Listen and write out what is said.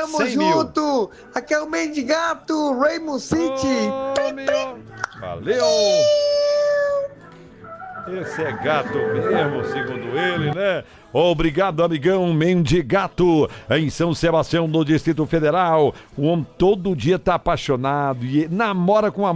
Tamo 100 mil. junto! Aqui é o Mendigato, Rainbow City! Valeu! Esse é gato mesmo, segundo ele, né? Obrigado, amigão Mendigato, em São Sebastião, no Distrito Federal. O homem todo dia tá apaixonado e namora com a